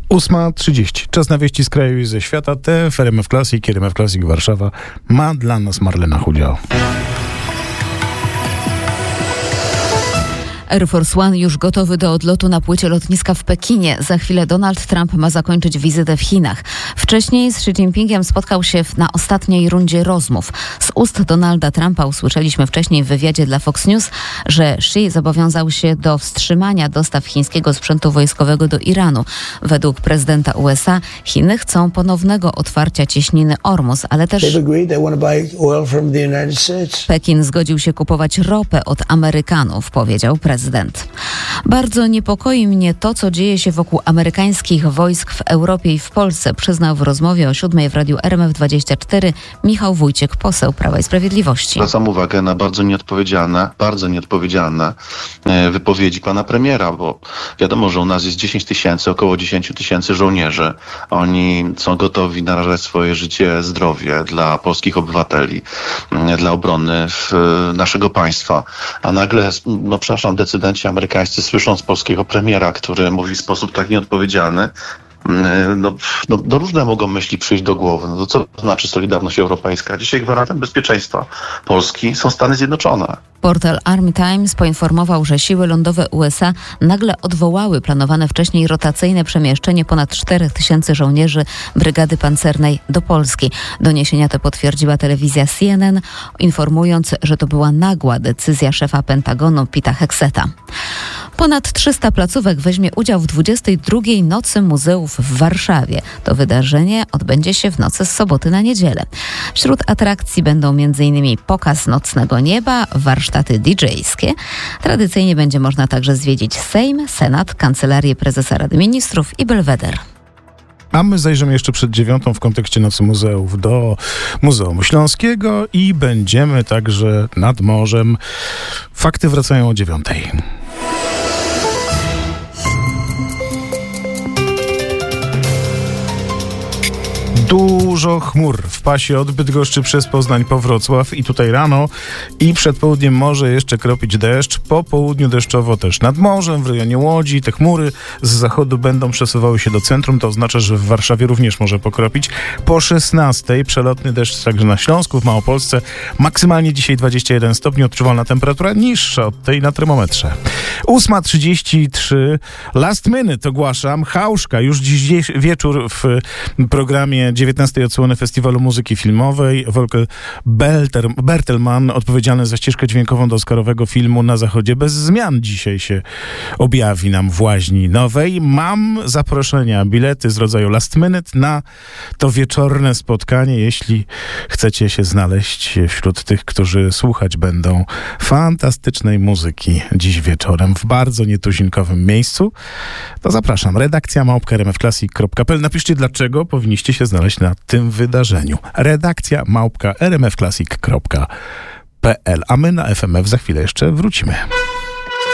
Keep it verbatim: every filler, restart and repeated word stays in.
ósma trzydzieści. Czas na wieści z kraju i ze świata. Te w R M F Classic, R M F Classic Warszawa ma dla nas Marlena Chudział. Air Force One już gotowy do odlotu na płycie lotniska w Pekinie. Za chwilę Donald Trump ma zakończyć wizytę w Chinach. Wcześniej z Xi Jinpingiem spotkał się na ostatniej rundzie rozmów. Z ust Donalda Trumpa usłyszeliśmy wcześniej w wywiadzie dla Fox News, że Xi zobowiązał się do wstrzymania dostaw chińskiego sprzętu wojskowego do Iranu. Według prezydenta U S A Chiny chcą ponownego otwarcia cieśniny Ormus, ale też Pekin zgodził się kupować ropę od Amerykanów, powiedział prezydent. Prezydent. Bardzo niepokoi mnie to, co dzieje się wokół amerykańskich wojsk w Europie i w Polsce, przyznał w rozmowie o siódmej w Radiu R M F dwadzieścia cztery Michał Wójciek, poseł Prawa i Sprawiedliwości. Zwracam uwagę na bardzo nieodpowiedzialne, bardzo nieodpowiedzialne wypowiedzi pana premiera, bo wiadomo, że u nas jest dziesięć tysięcy, około dziesięć tysięcy żołnierzy. Oni są gotowi narażać swoje życie, zdrowie dla polskich obywateli, dla obrony naszego państwa. A nagle, no przepraszam, decydenci amerykańscy słyszą z polskiego premiera, który mówi w sposób tak nieodpowiedzialny, no, no, no różne mogą myśli przyjść do głowy. No to co to znaczy Solidarność Europejska? Dzisiaj gwarantem bezpieczeństwa Polski są Stany Zjednoczone. Portal Army Times poinformował, że siły lądowe U S A nagle odwołały planowane wcześniej rotacyjne przemieszczenie ponad czterech tysięcy żołnierzy Brygady Pancernej do Polski. Doniesienia te potwierdziła telewizja C N N, informując, że to była nagła decyzja szefa Pentagonu Pita Hegseta. Ponad trzysta placówek weźmie udział w dwudziestej drugiej Nocy Muzeów w Warszawie. To wydarzenie odbędzie się w nocy z soboty na niedzielę. Wśród atrakcji będą m.in. pokaz nocnego nieba, warsztaty didżejskie. Tradycyjnie będzie można także zwiedzić Sejm, Senat, Kancelarię Prezesa Rady Ministrów i Belweder. A my zajrzymy jeszcze przed dziewiątą w kontekście Nocy Muzeów do Muzeum Śląskiego i będziemy także nad morzem. Fakty wracają o dziewiątej. Dużo chmur w pasie od Bydgoszczy przez Poznań po Wrocław i tutaj rano i przed południem może jeszcze kropić deszcz. Po południu deszczowo też nad morzem, w rejonie Łodzi. Te chmury z zachodu będą przesuwały się do centrum. To oznacza, że w Warszawie również może pokropić. Po szesnastej przelotny deszcz także na Śląsku, w Małopolsce. Maksymalnie dzisiaj dwadzieścia jeden stopni, odczuwalna temperatura niższa od tej na termometrze. ósma trzydzieści trzy. Last minute ogłaszam. Chałszka już dziś wieczór w programie dziewiętnastej odsłony Festiwalu Muzyki Filmowej. Volker Bertelmann, odpowiedzialny za ścieżkę dźwiękową do oscarowego filmu Na Zachodzie bez zmian, dzisiaj się objawi nam w łaźni nowej. Mam zaproszenia, bilety z rodzaju last minute na to wieczorne spotkanie, jeśli chcecie się znaleźć wśród tych, którzy słuchać będą fantastycznej muzyki dziś wieczorem w bardzo nietuzinkowym miejscu. To zapraszam. Redakcja małpka r m f classic kropka p l. Napiszcie, dlaczego powinniście się znaleźć na tym wydarzeniu. Redakcja małpka r m f classic kropka p l. A my na F M F za chwilę jeszcze wrócimy.